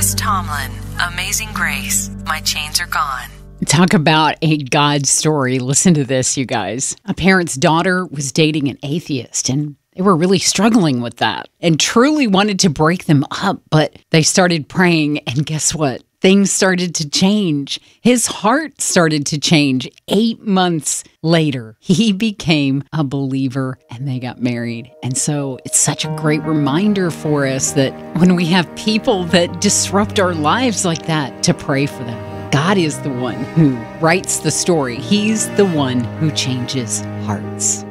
Chris Tomlin, Amazing Grace, My Chains Are Gone. Talk about a God story. Listen to this, you guys. A parent's daughter was dating an atheist, and they were really struggling with that and truly wanted to break them up, but they started praying, and guess what? Things started to change. His heart started to change. 8 months later, he became a believer and they got married. And so it's such a great reminder for us that when we have people that disrupt our lives like that, to pray for them. God is the one who writes the story. He's the one who changes hearts.